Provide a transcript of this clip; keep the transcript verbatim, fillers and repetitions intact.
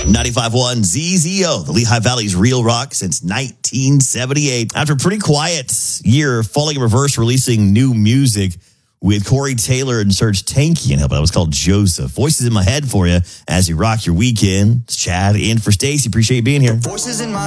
ninety-five point one Z Z O, the Lehigh Valley's real rock since nineteen seventy-eight. After a pretty quiet year, Falling in Reverse releasing new music with Corey Taylor and Serge Tankian. And that was called Joseph. Voices in my head for you as you rock your weekend. It's Chad in for Stacy. Appreciate you being here. Voices in my